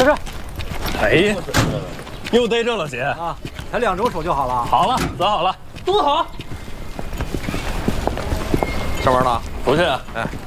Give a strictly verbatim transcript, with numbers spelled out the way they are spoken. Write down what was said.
这是。 哎呀，又逮着了，姐啊，才两只手就好了。 好了，走好了， 多好。 上班了？ 不是啊， 哎。